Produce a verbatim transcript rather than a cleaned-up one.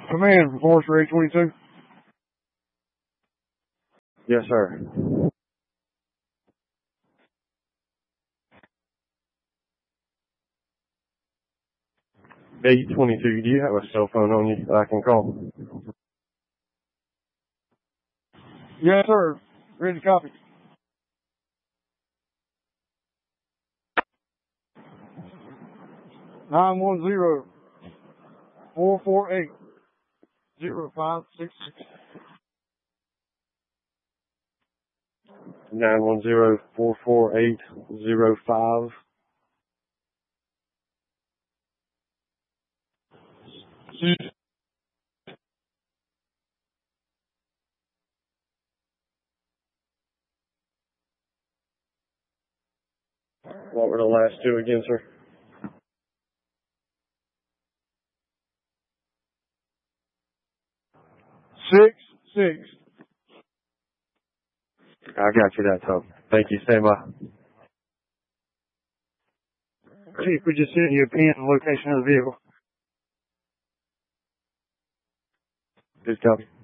Command, Forester eight twenty-two. Yes, sir. eight twenty-two, do you have a cell phone on you that I can call? Yes, sir. Ready to copy. nine one zero, four four eight, zero five six six. nine one zero, four four eight, zero five. What were the last two again, sir? Six, six. I got you that time. Thank you. Stand by. Chief, we just sent you a pin and location of the vehicle. Good copy.